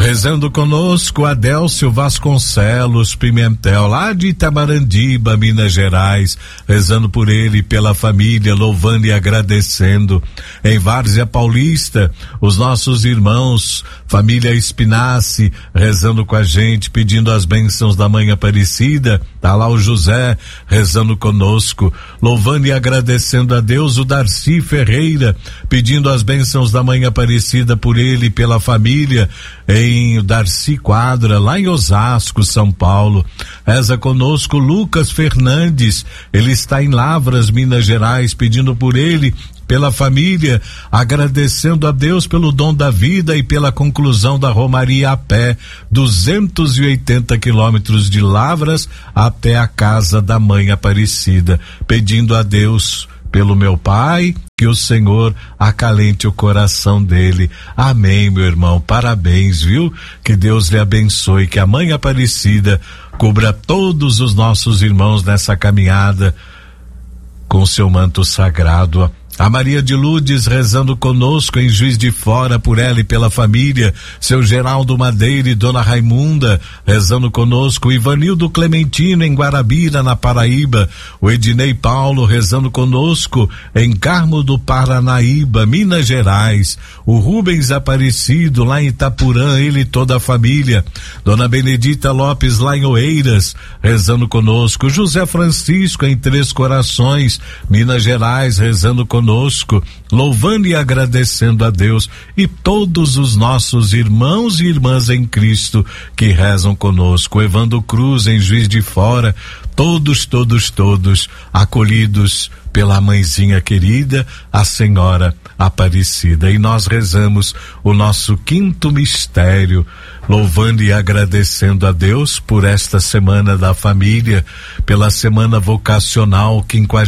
Rezando conosco, Adélcio Vasconcelos Pimentel, lá de Itamarandiba, Minas Gerais, rezando por ele e pela família, louvando e agradecendo. Em Várzea Paulista, os nossos irmãos, família Espinace, rezando com a gente, pedindo as bênçãos da Mãe Aparecida. Tá lá o José rezando conosco, louvando e agradecendo a Deus. O Darcy Ferreira, pedindo as bênçãos da Mãe Aparecida por ele e pela família, em Darcy Quadra, lá em Osasco, São Paulo. Reza conosco Lucas Fernandes, ele está em Lavras, Minas Gerais, pedindo por ele, pela família, agradecendo a Deus pelo dom da vida e pela conclusão da Romaria a pé, 280 quilômetros de Lavras até a casa da Mãe Aparecida, pedindo a Deus pelo meu pai, que o Senhor acalente o coração dele. Amém, meu irmão, parabéns, viu? Que Deus lhe abençoe, que a Mãe Aparecida cubra todos os nossos irmãos nessa caminhada com seu manto sagrado. A Maria de Lourdes rezando conosco em Juiz de Fora, por ela e pela família. Seu Geraldo Madeira e Dona Raimunda rezando conosco. Ivanildo Clementino em Guarabira, na Paraíba. O Ednei Paulo rezando conosco em Carmo do Paranaíba, Minas Gerais. O Rubens Aparecido lá em Itapurã, ele e toda a família. Dona Benedita Lopes lá em Oeiras rezando conosco. José Francisco em Três Corações, Minas Gerais, rezando conosco, louvando e agradecendo a Deus e todos os nossos irmãos e irmãs em Cristo que rezam conosco. Evandro Cruz em Juiz de Fora, todos acolhidos pela mãezinha querida, a Senhora Aparecida. E nós rezamos o nosso quinto mistério, louvando e agradecendo a Deus por esta semana da família, pela semana vocacional,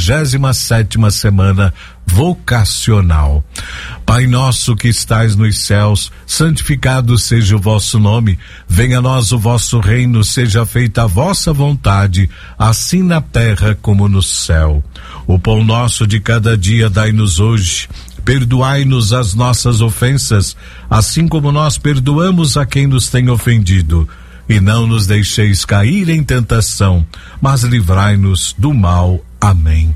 57ª semana vocacional. Pai nosso que estais nos céus, santificado seja o vosso nome, venha a nós o vosso reino, seja feita a vossa vontade, assim na terra como no céu. O pão nosso de cada dia dai-nos hoje, perdoai-nos as nossas ofensas, assim como nós perdoamos a quem nos tem ofendido, e não nos deixeis cair em tentação, mas livrai-nos do mal. Amém.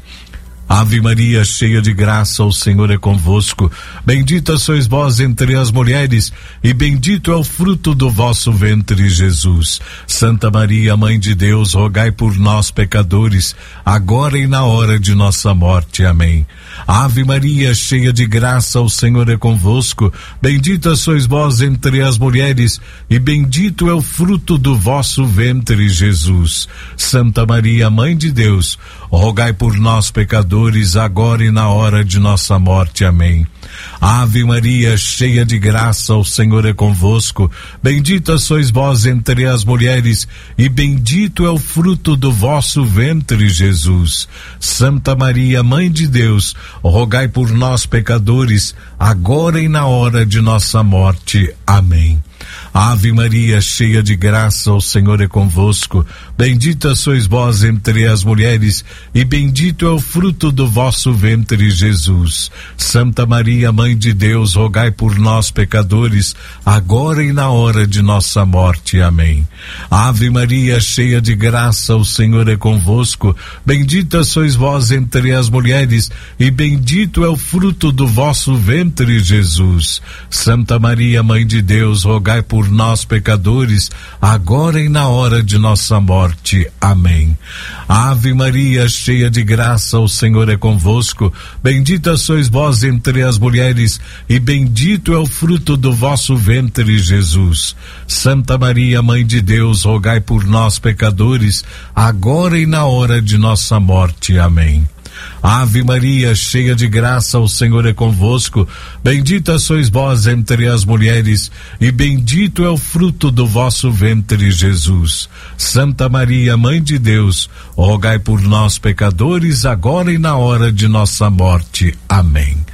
Ave Maria, cheia de graça, o Senhor é convosco. Bendita sois vós entre as mulheres, e bendito é o fruto do vosso ventre, Jesus. Santa Maria, Mãe de Deus, rogai por nós, pecadores, agora e na hora de nossa morte. Amém. Ave Maria, cheia de graça, o Senhor é convosco. Bendita sois vós entre as mulheres, e bendito é o fruto do vosso ventre, Jesus. Santa Maria, Mãe de Deus, rogai por nós, pecadores, agora e na hora de nossa morte. Amém. Ave Maria, cheia de graça, o Senhor é convosco. Bendita sois vós entre as mulheres, e bendito é o fruto do vosso ventre, Jesus. Santa Maria, Mãe de Deus, rogai por nós, pecadores, agora e na hora de nossa morte. Amém. Ave Maria, cheia de graça, o Senhor é convosco. Bendita sois vós entre as mulheres, e bendito é o fruto do vosso ventre, Jesus. Santa Maria, Mãe de Deus, rogai por nós, pecadores, agora e na hora de nossa morte. Amém. Ave Maria, cheia de graça, o Senhor é convosco. Bendita sois vós entre as mulheres, e bendito é o fruto do vosso ventre, Jesus. Santa Maria, Mãe de Deus, rogai por nós, pecadores, agora e na hora de nossa morte. Amém. Ave Maria, cheia de graça, o Senhor é convosco. Bendita sois vós entre as mulheres, e bendito é o fruto do vosso ventre, Jesus. Santa Maria, Mãe de Deus, rogai por nós, pecadores, agora e na hora de nossa morte. Amém. Ave Maria, cheia de graça, o Senhor é convosco. Bendita sois vós entre as mulheres, e bendito é o fruto do vosso ventre, Jesus. Santa Maria, Mãe de Deus, rogai por nós, pecadores, agora e na hora de nossa morte. Amém.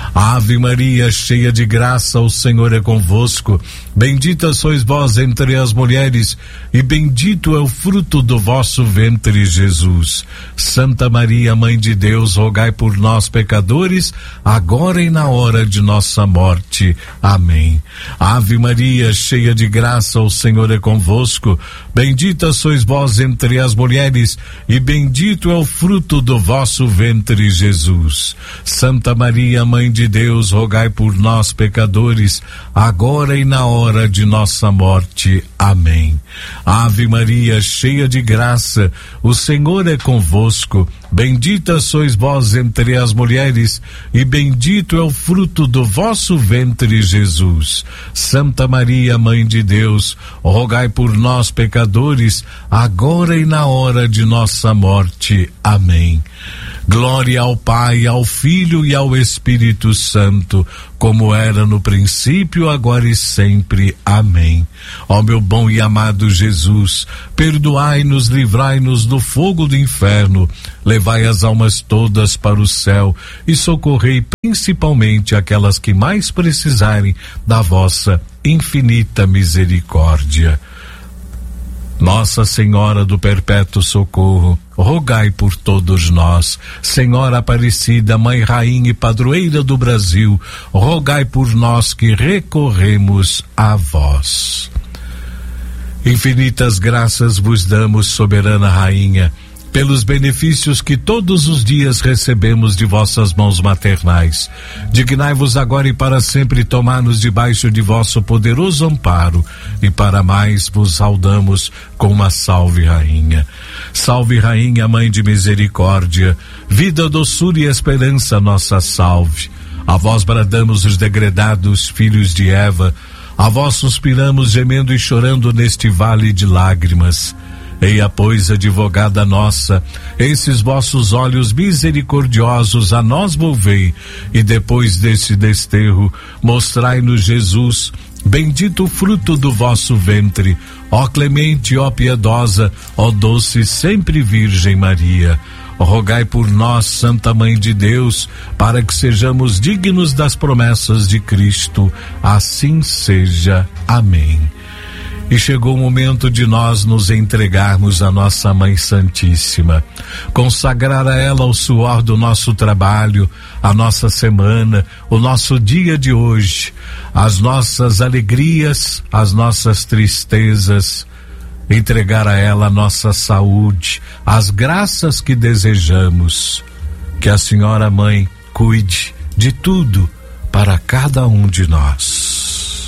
Ave Maria, cheia de graça, o Senhor é convosco. Bendita sois vós entre as mulheres, e bendito é o fruto do vosso ventre, Jesus. Santa Maria, Mãe de Deus, rogai por nós, pecadores, agora e na hora de nossa morte. Amém. Ave Maria, cheia de graça, o Senhor é convosco. Bendita sois vós entre as mulheres, e bendito é o fruto do vosso ventre, Jesus. Santa Maria, Mãe de Deus, rogai por nós, pecadores, agora e na hora de nossa morte. Amém. Ave Maria, cheia de graça, o Senhor é convosco. Bendita sois vós entre as mulheres, e bendito é o fruto do vosso ventre, Jesus. Santa Maria, Mãe de Deus, rogai por nós, pecadores, agora e na hora de nossa morte. Amém. Glória ao Pai, ao Filho e ao Espírito Santo, como era no princípio, agora e sempre. Amém. Ó meu bom e amado Jesus, perdoai-nos, livrai-nos do fogo do inferno, levai as almas todas para o céu e socorrei principalmente aquelas que mais precisarem da vossa infinita misericórdia. Nossa Senhora do Perpétuo Socorro, rogai por todos nós. Senhora Aparecida, Mãe, Rainha e Padroeira do Brasil, rogai por nós que recorremos a vós. Infinitas graças vos damos, soberana Rainha, pelos benefícios que todos os dias recebemos de vossas mãos maternais. Dignai-vos agora e para sempre tomar-nos debaixo de vosso poderoso amparo, e para mais vos saudamos com uma salve, Rainha. Salve, Rainha, Mãe de misericórdia, vida, doçura e esperança, nossa salve. A vós bradamos os degredados filhos de Eva, a vós suspiramos gemendo e chorando neste vale de lágrimas. Eia, pois, advogada nossa, esses vossos olhos misericordiosos a nós volvei, e depois desse desterro, mostrai-nos Jesus, bendito o fruto do vosso ventre, ó clemente, ó piedosa, ó doce sempre Virgem Maria. Rogai por nós, Santa Mãe de Deus, para que sejamos dignos das promessas de Cristo. Assim seja. Amém. E chegou o momento de nós nos entregarmos à nossa Mãe Santíssima, consagrar a ela o suor do nosso trabalho, a nossa semana, o nosso dia de hoje, as nossas alegrias, as nossas tristezas, entregar a ela a nossa saúde, as graças que desejamos. Que a Senhora Mãe cuide de tudo para cada um de nós.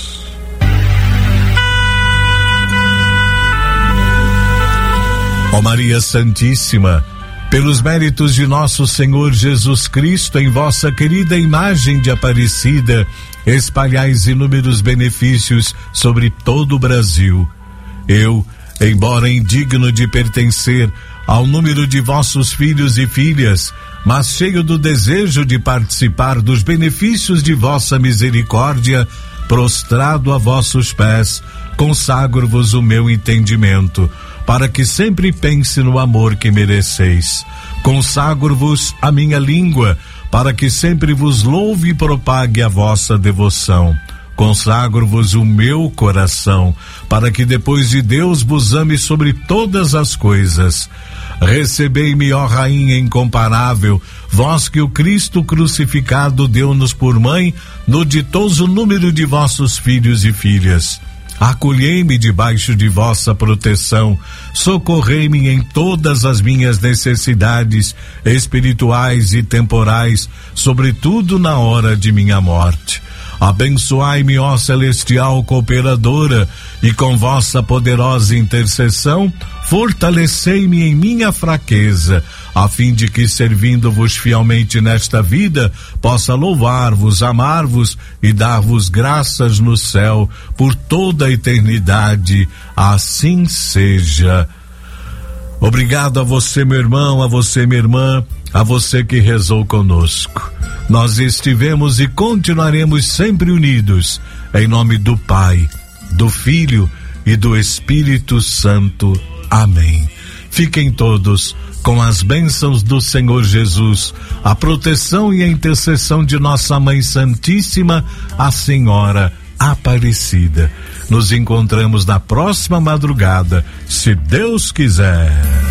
Ó Maria Santíssima, pelos méritos de nosso Senhor Jesus Cristo, em vossa querida imagem de Aparecida, espalhais inúmeros benefícios sobre todo o Brasil. Eu, embora indigno de pertencer ao número de vossos filhos e filhas, mas cheio do desejo de participar dos benefícios de vossa misericórdia, prostrado a vossos pés, consagro-vos o meu entendimento, para que sempre pense no amor que mereceis. Consagro-vos a minha língua, para que sempre vos louve e propague a vossa devoção. Consagro-vos o meu coração, para que depois de Deus vos ame sobre todas as coisas. Recebei-me, ó Rainha incomparável, vós que o Cristo crucificado deu-nos por mãe, no ditoso número de vossos filhos e filhas. Acolhei-me debaixo de vossa proteção, socorrei-me em todas as minhas necessidades espirituais e temporais, sobretudo na hora de minha morte. Abençoai-me, ó celestial cooperadora, e com vossa poderosa intercessão, fortalecei-me em minha fraqueza, a fim de que, servindo-vos fielmente nesta vida, possa louvar-vos, amar-vos e dar-vos graças no céu por toda a eternidade. Assim seja. Obrigado a você, meu irmão, a você, minha irmã, a você que rezou conosco. Nós estivemos e continuaremos sempre unidos, em nome do Pai, do Filho e do Espírito Santo. Amém. Fiquem todos com as bênçãos do Senhor Jesus, a proteção e a intercessão de nossa Mãe Santíssima, a Senhora Aparecida. Nos encontramos na próxima madrugada, se Deus quiser.